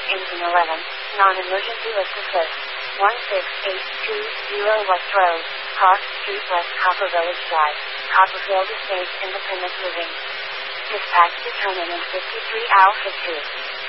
engine 11, non-emergency list assist. 16820 West Road, Cross Street West Copper Village Drive, Copperfield Estates Independent Living. Dispatch determined in 53 Alpha 2.